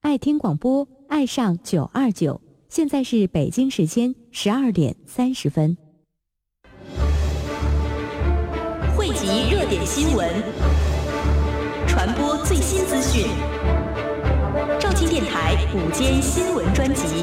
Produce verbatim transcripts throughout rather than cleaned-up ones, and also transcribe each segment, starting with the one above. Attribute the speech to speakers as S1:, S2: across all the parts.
S1: 爱听广播，爱上九二九。现在是北京时间十二点三十分。
S2: 汇集热点新闻，传播最新资讯。肇庆电台午间新闻专辑。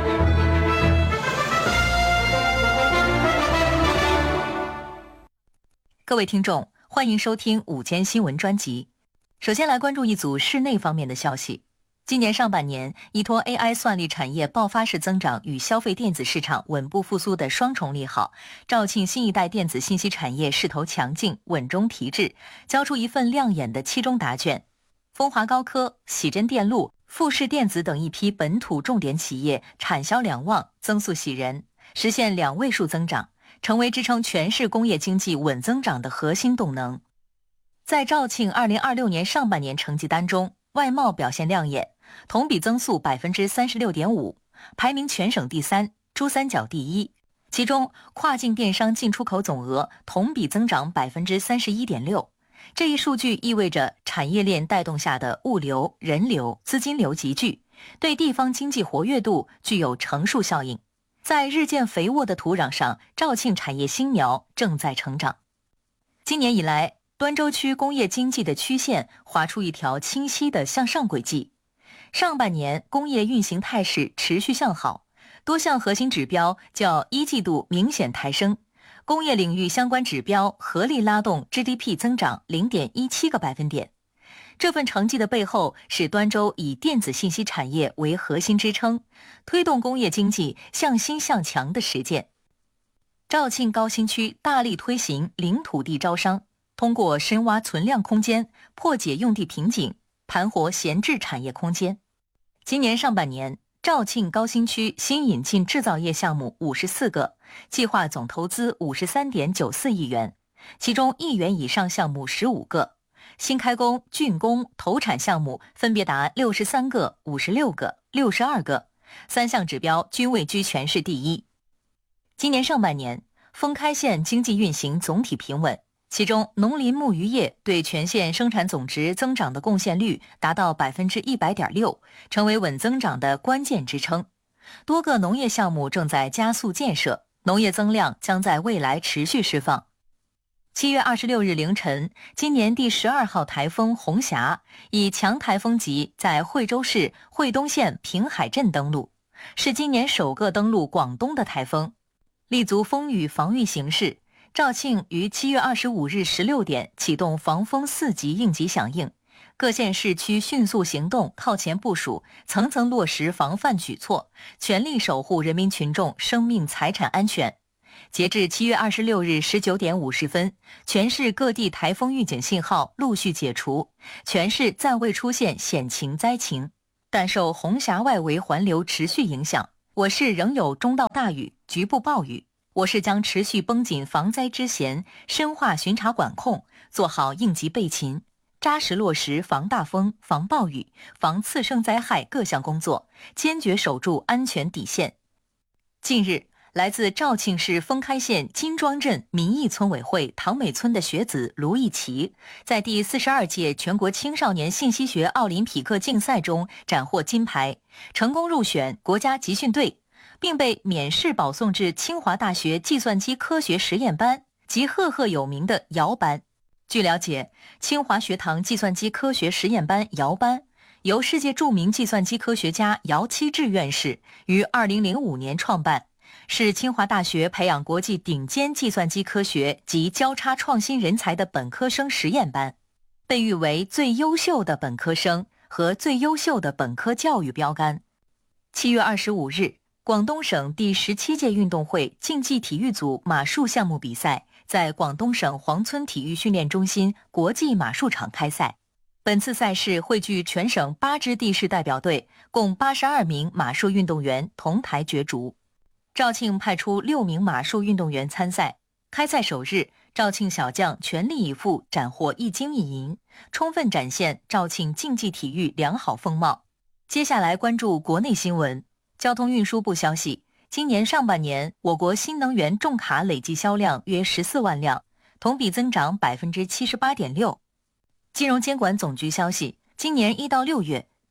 S2: 各位听众，欢迎收听午间新闻专辑。首先来关注一组室内方面的消息。今年上半年，依托 A I 算力产业爆发式增长与消费电子市场稳步复苏的双重利好，肇庆新一代电子信息产业势头强劲，稳中提质，交出一份亮眼的期中答卷。风华高科、喜真电路、富士电子等一批本土重点企业产销两旺，增速喜人，实现两位数增长，成为支撑全市工业经济稳增长的核心动能。在肇庆二零二六年上半年成绩单中，外贸表现亮眼，同比增速 百分之三十六点五， 排名全省第三，珠三角第一。其中跨境电商进出口总额同比增长 百分之三十一点六， 这一数据意味着产业链带动下的物流、人流、资金流集聚，对地方经济活跃度具有乘数效应。在日渐肥沃的土壤上，肇庆产业新苗正在成长。今年以来，端州区工业经济的曲线划出一条清晰的向上轨迹。上半年工业运行态势持续向好，多项核心指标较一季度明显抬升，工业领域相关指标合力拉动 G D P 增长 零点一七 个百分点。这份成绩的背后是端州以电子信息产业为核心支撑，推动工业经济向新向强的实践。肇庆高新区大力推行零土地招商，通过深挖存量空间，破解用地瓶颈，盘活闲置产业空间。今年上半年，肇庆高新区新引进制造业项目五十四个，计划总投资 五十三点九四亿元，其中亿元以上项目十五个，新开工、竣工、投产项目分别达六十三个、五十六个、六十二个，三项指标均位居全市第一。今年上半年，封开县经济运行总体平稳，其中农林牧渔业对全县生产总值增长的贡献率达到 百分之一百点六， 成为稳增长的关键支撑。多个农业项目正在加速建设，农业增量将在未来持续释放。七月二十六日凌晨，今年第十二号台风红霞以强台风级在惠州市惠东县平海镇登陆，是今年首个登陆广东的台风。立足风雨防御形势，肇庆于七月二十五日十六点启动防风四级应急响应，各县市区迅速行动，靠前部署，层层落实防范举措，全力守护人民群众生命财产安全。截至七月二十六日十九点五十分，全市各地台风预警信号陆续解除，全市暂未出现险情灾情，但受红霞外围环流持续影响，我市仍有中到大雨、局部暴雨。我市将持续绷紧防灾之弦，深化巡查管控，做好应急备勤，扎实落实防大风、防暴雨、防次生灾害各项工作，坚决守住安全底线。近日，来自肇庆市封开县金庄镇民艺村委会唐美村的学子卢艺奇，在第四十二届全国青少年信息学奥林匹克竞赛中斩获金牌，成功入选国家集训队，并被免试保送至清华大学计算机科学实验班及赫赫有名的姚班。据了解，清华学堂计算机科学实验班姚班由世界著名计算机科学家姚期智院士于二零零五年创办，是清华大学培养国际顶尖计算机科学及交叉创新人才的本科生实验班，被誉为最优秀的本科生和最优秀的本科教育标杆。七月二十五日，广东省第十七届运动会竞技体育组马术项目比赛在广东省黄村体育训练中心国际马术场开赛。本次赛事汇聚全省八支地市代表队，共八十二名马术运动员同台角逐。肇庆派出六名马术运动员参赛。开赛首日，肇庆小将全力以赴，斩获一金一银，充分展现肇庆竞技体育良好风貌。接下来关注国内新闻。交通运输部消息，今年上半年，我国新能源重卡累计销量约十四万辆，同比增长 百分之七十八点六。金融监管总局消息，今年一到六月，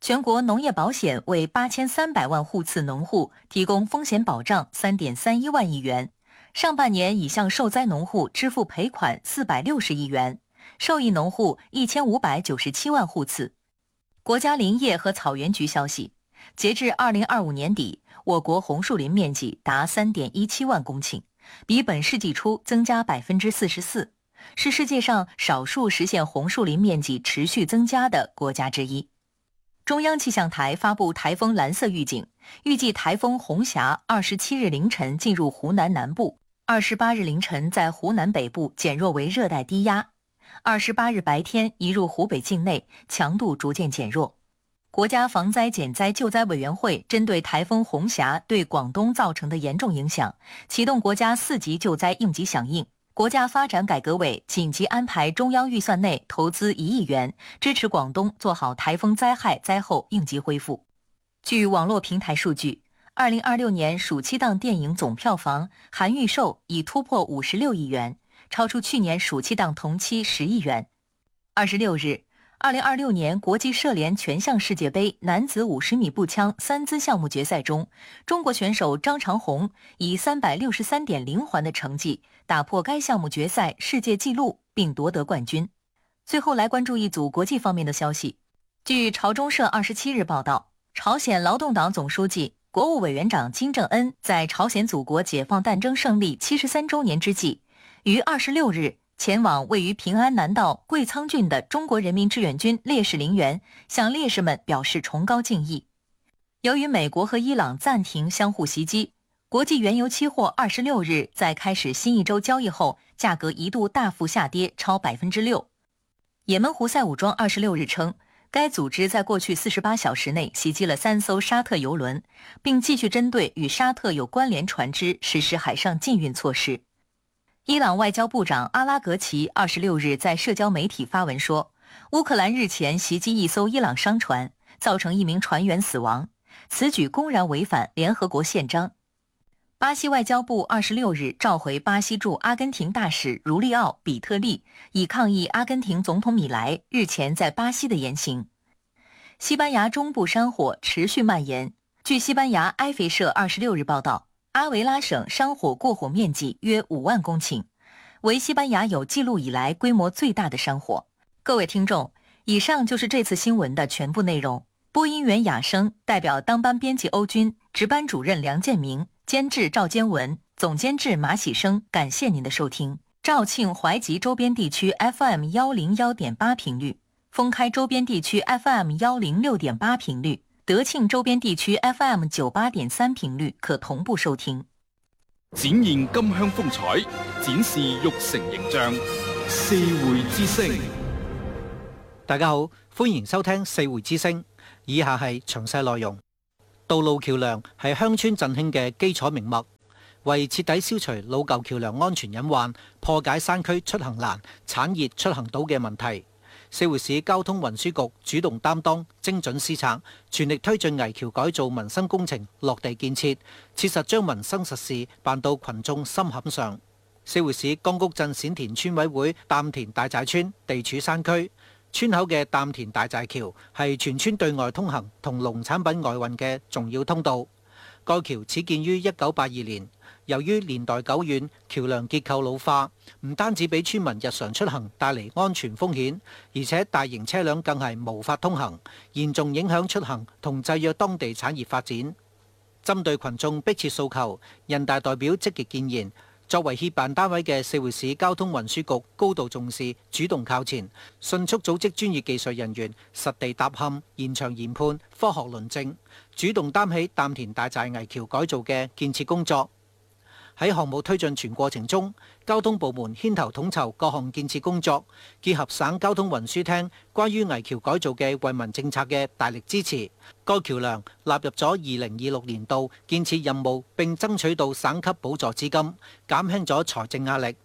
S2: 全国农业保险为八千三百万户次农户提供风险保障 三点三一万亿元，上半年已向受灾农户支付赔款四百六十亿元，受益农户一千五百九十七万户次。国家林业和草原局消息，截至二零二五年底，我国红树林面积达 三点一七万公顷，比本世纪初增加 百分之四十四， 是世界上少数实现红树林面积持续增加的国家之一。中央气象台发布台风蓝色预警，预计台风红霞二十七日凌晨进入湖南南部，二十八日凌晨在湖南北部减弱为热带低压，二十八日白天移入湖北境内，强度逐渐减弱。国家防灾减灾救灾委员会针对台风红霞对广东造成的严重影响，启动国家四级救灾应急响应。国家发展改革委紧急安排中央预算内投资一亿元，支持广东做好台风灾害灾后应急恢复。据网络平台数据，二零二六年暑期档电影总票房含预售已突破五十六亿元，超出去年暑期档同期十亿元。二十六日，二零二六年国际射联全项世界杯男子五十米步枪三姿项目决赛中，中国选手张长虹以三百六十三点零环的成绩打破该项目决赛世界纪录，并夺得冠军。最后来关注一组国际方面的消息。据朝中社二十七日报道，朝鲜劳动党总书记、国务委员长金正恩在朝鲜祖国解放战争胜利七十三周年之际，于二十六日前往位于平安南道贵仓郡的中国人民志愿军烈士陵园，向烈士们表示崇高敬意。由于美国和伊朗暂停相互袭击，国际原油期货二十六日在开始新一周交易后，价格一度大幅下跌超 百分之六。 也门胡塞武装二十六日称，该组织在过去四十八小时内袭击了三艘沙特油轮，并继续针对与沙特有关联船只实施海上禁运措施。伊朗外交部长阿拉格齐二十六日在社交媒体发文说，乌克兰日前袭击一艘伊朗商船，造成一名船员死亡，此举公然违反联合国宪章。巴西外交部二十六日召回巴西驻阿根廷大使茹利奥·比特利，以抗议阿根廷总统米莱日前在巴西的言行。西班牙中部山火持续蔓延，据西班牙埃菲社二十六日报道，阿维拉省山火过火面积约五万公顷，为西班牙有记录以来规模最大的山火。各位听众，以上就是这次新闻的全部内容。播音员雅生代表当班编辑欧军、值班主任梁建明、监制赵坚文、总监制马喜生，感谢您的收听。肇庆怀集周边地区 F M 一零一点八 频率，封开周边地区 F M 一零六点八 频率，德庆周邊地區 F M 九八點三頻率可同步收聽。
S3: 展現金鄉風采，展示玉城形象。四會之聲，
S4: 大家好，歡迎收聽四會之聲。以下係詳細內容。道路橋樑係鄉村振興嘅基礎命脈，為徹底消除老舊橋樑安全隱患，破解山區出行難、產業出行島嘅問題，四會市交通運輸局主動擔當，精準施策，全力推進危橋改造民生工程落地建設，切實將民生實事辦到群眾心坎上。四會市江谷鎮冼田村委會擔田大寨村地處山區，村口嘅擔田大寨橋係全村對外通行同農產品外運嘅重要通道。該橋始建於一九八二年，由於年代久遠，橋梁結構老化，唔單止俾村民日常出行帶嚟安全風險，而且大型車輛更係無法通行，嚴重影響出行同制約當地產業發展。針對群眾迫切訴求，人大代表積極建言。作為協辦單位嘅四會市交通運輸局高度重視，主動靠前，迅速組織專業技術人員實地搭勘、現場研判、科學論證，主動擔起擔田大寨危橋改造嘅建設工作。喺項目推進全過程中，交通部門牽頭統籌各項建設工作，結合省交通運輸廳關於危橋改造嘅惠民政策嘅大力支持，該橋梁納入咗二零二六年度建設任務，並爭取到省級補助資金，減輕咗財政壓力。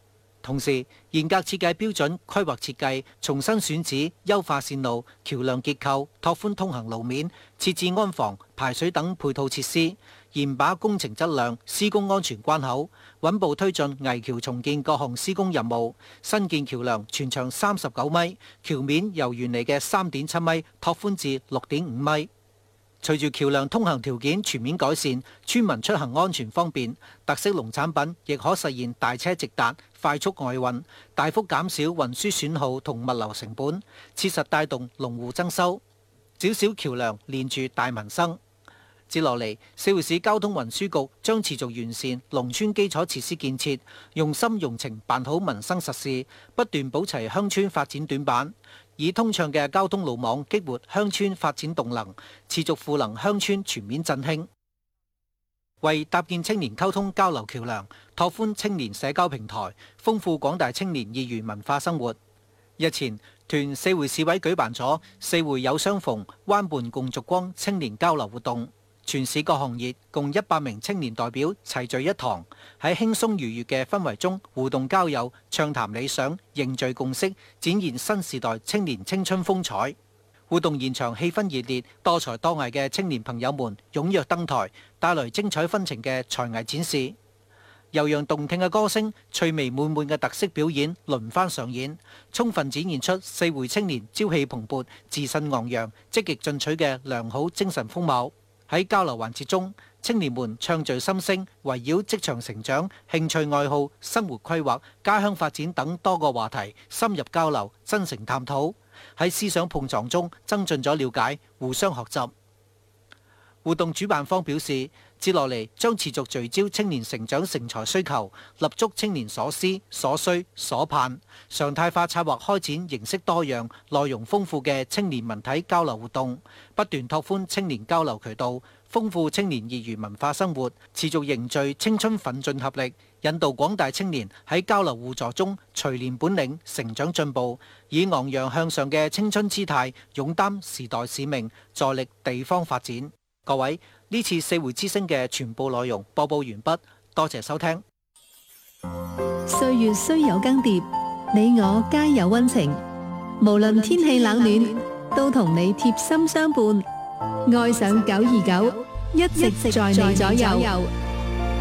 S4: 同時，嚴格設計標準規劃設計，重新選址、優化線路、橋梁結構、拓寬通行路面、設置安防、排水等配套設施，嚴把工程質量、施工安全關口，穩步推進危橋重建各項施工任務。新建橋梁全長三十九米，橋面由原嚟嘅三點七米拓寬至六點五米。隨住橋梁通行條件全面改善，村民出行安全方便，特色農產品亦可實現大車直達、快速外運，大幅減少運輸損耗同物流成本，切實帶動農戶增收。小小橋梁連住大民生。接落嚟，四會市交通運輸局將持續完善農村基礎設施建設，用心用情辦好民生實事，不斷補齊鄉村發展短板，以通暢嘅交通路網激活鄉村發展動能，持續賦能鄉村全面振興。為搭建青年溝通交流橋梁，拓寬青年社交平台，豐富廣大青年業餘文化生活。日前，團四會市委舉辦咗四會有相逢，灣伴共燭光青年交流活動。全市各行業共一百名青年代表齊聚一堂，喺輕鬆愉悅嘅氛圍中互動交友、暢談理想、凝聚共識，展現新時代青年青春風采。活動現場氣氛熱烈，多才多藝嘅青年朋友們踴躍登台，帶來精彩紛呈嘅才藝展示。悠揚動聽嘅歌聲、趣味滿滿嘅特色表演輪番上演，充分展現出四會青年朝氣蓬勃、自信昂揚、積極進取嘅良好精神風貌。喺交流環節中，青年們暢聚心聲，圍繞職場成長、興趣愛好、生活規劃、家鄉發展等多個話題深入交流、真誠探討，喺思想碰撞中增進咗了解，互相學習。活動主辦方表示，接落嚟將持續聚焦青年成長成才需求，立足青年所思所需所盼，常態化策劃開展形式多樣、內容豐富嘅青年文體交流活動，不斷拓寬青年交流渠道，豐富青年業餘文化生活，持續凝聚青春奮進合力，引導廣大青年喺交流互助中錘煉本領、成長進步，以昂揚向上嘅青春姿態，勇擔時代使命，助力地方發展。各位，呢次四會之聲嘅全部內容播報完畢，多謝收聽。
S5: 歲月雖有更迭，你我皆有溫情。無論天氣冷暖，都同你貼心相伴。愛上九二九，一直在你左右。